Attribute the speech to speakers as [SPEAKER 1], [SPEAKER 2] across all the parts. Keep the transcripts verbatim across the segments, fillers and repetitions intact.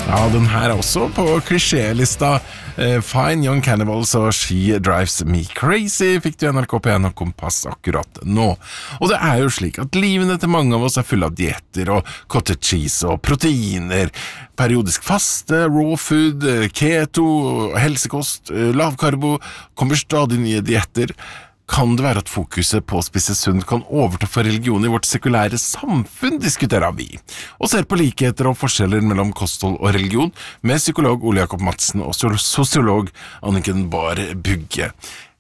[SPEAKER 1] Ja, den her er også på klisjélista. eh, Fine Young Cannibals og She Drives Me Crazy fikk du N R K P en og Kompass akkurat nå. Og det er jo slik at livene til mange av oss er fulle av dietter og cottage cheese og proteiner, periodisk faste, raw food, keto, helsekost, lavkarbo, kommer stadig nye dietter. Kan det være at fokuset på å spise sunt kan overta for religion i vårt sekulære samfunn, diskuterer vi, og ser på likheter og forskjeller mellom kosthold og religion med psykolog Ole Jakob Madsen og sosiolog Anniken Bahr Bugge.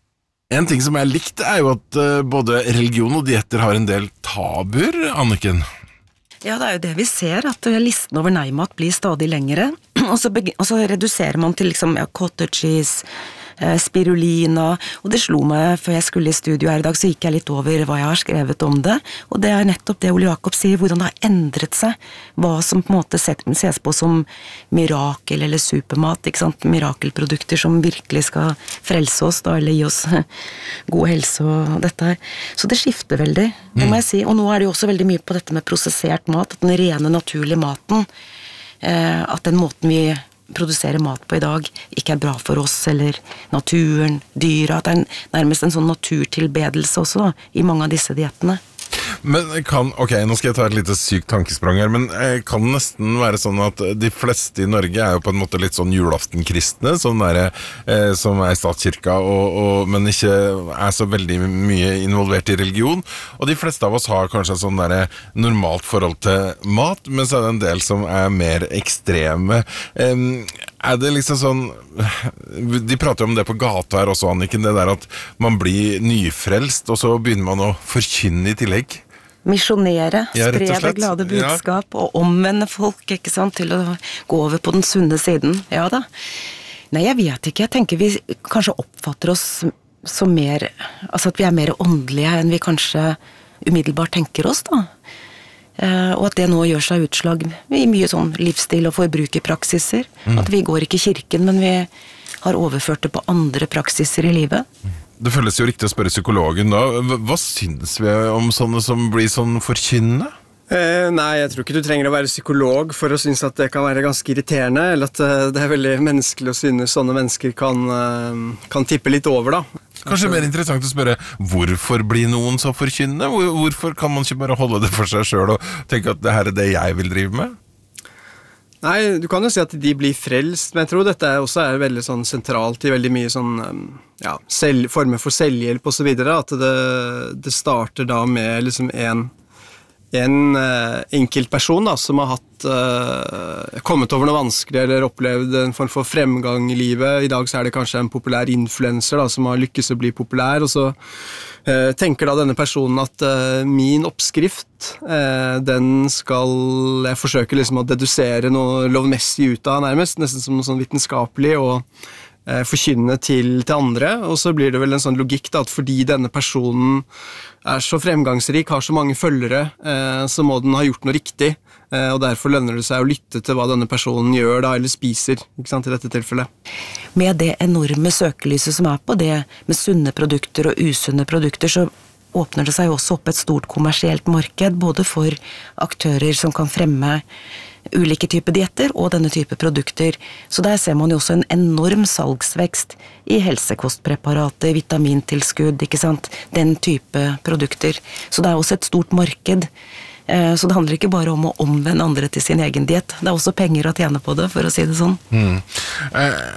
[SPEAKER 1] En ting som er likt er jo at uh, både religion og dietter har en del tabuer, Anniken.
[SPEAKER 2] Ja, det er jo det vi ser, at listen over nei-mat blir stadig lengre, og så, og så reduserer man til liksom, ja, cottage cheese, spirulina, og det slo meg før jeg skulle i studio her i dag, så gikk jeg litt over hva jeg har skrevet om det, og det er nettopp det Ole Jakob sier, hvordan det har endret seg, hva som på en måte ses på som mirakel eller supermat, ikke sant, mirakelprodukter som virkelig skal frelse oss da, eller gi oss god helse og dette her, så det skifter veldig, det må jeg si, og nå er det jo også veldig mye på dette med prosessert mat, at den rene naturlige maten, eh, at den måten vi produsere mat på i dag ikke er bra for oss, eller naturen, dyra, at det er nærmest en sånn naturtilbedelse også da, i mange av disse diettene.
[SPEAKER 1] Men kan, ok, nå skal jeg ta et lite sykt tankesprang her, men eh, kan det nesten være sånn at de fleste i Norge er jo på en måte litt sånn julaftenkristne, sånn der, eh, som er i statskirka, og, og, men ikke er så veldig mye involvert i religion, og de fleste av oss har kanskje et sånn der normalt forhold til mat, men så er det en del som er mer ekstreme. Eh, er det liksom sånn, de prater om det på gata her også, Anniken, det der at man blir nyfrelst, og så begynner man å forkynne i tillegg.
[SPEAKER 2] Misjonere,
[SPEAKER 1] Ja, rett og
[SPEAKER 2] spre det
[SPEAKER 1] slett.
[SPEAKER 2] glade budskap, og omvende folk, ikke sant, til å gå over på den sunne siden. Ja da. Nei, jeg vet ikke. Jeg tenker vi kanskje oppfatter oss som mer, altså at vi er mer åndelige enn vi kanskje umiddelbart tenker oss da. Uh, og at det nå gjør seg utslag i mye sånn livsstil og forbrukerpraksiser. Mm. At vi går ikke i kirken, men vi har overført det på andre praksiser i livet.
[SPEAKER 1] Det føles jo riktig å spørre psykologen da. Hva synes vi om sånne som blir sånn forkynnende?
[SPEAKER 3] Eh, nei, jeg tror ikke du trenger å være psykolog for å synes at det kan være ganske irriterende, eller at uh, det er veldig menneskelig å synes sånne mennesker kan, uh, kan tippe litt over da.
[SPEAKER 1] Kanskje mer interessant å spørre, hvorfor blir noen så forkynnende? Hvor, hvorfor kan man ikke bare holde det for seg selv og tenke at det her er det jeg vil drive med?
[SPEAKER 3] Nei, du kan jo si at de blir frelst, men jeg tror dette er også er veldig sånn sentralt i veldig mye sånn, ja, selv, former for selvhjelp og så videre, at det, det starter da med liksom en en uh, enkelt person da, som har hatt, uh, kommet over noe vanskelig eller opplevd en form for fremgang i livet. I dag så er det kanskje en populær influencer da, som har lykkes å bli populær, og så uh, tenker da denne personen at uh, min oppskrift, uh, den skal jeg forsøke liksom å dedusere noe lovmessig ut av nærmest, nesten som noe sånn vitenskapelig, og forkynne til, til andre, og så blir det vel en sånn logikk da, at fordi denne personen er så fremgangsrik, har så mange følgere, eh, så må den ha gjort noe riktig, eh, og derfor lønner det seg å lytte til hva denne personen gjør da, eller spiser, ikke sant, i dette tilfellet.
[SPEAKER 2] Med det enorme søkelyset som er på det, med sunne produkter og usunne produkter, så åpner det seg også opp et stort kommersielt marked, både for aktører som kan fremme ulike typer dietter og denne type produkter. Så der ser man jo også en enorm salgsvekst i helsekostpreparater, vitamintilskudd, ikke sant? Den type produkter. Så det er også et stort marked. Så det handler ikke bare om å omvende andre til sin egen diett. Det er også penger å tjene på det, for å si det sånn.
[SPEAKER 1] Mm. Eh,